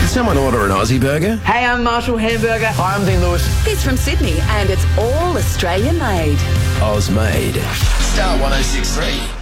Did someone order an Aussie burger? Hey, I'm Marshall Hamburger. Hi, I'm Dean Lewis. He's from Sydney and it's all Australian made. Oz made. Star 106.3.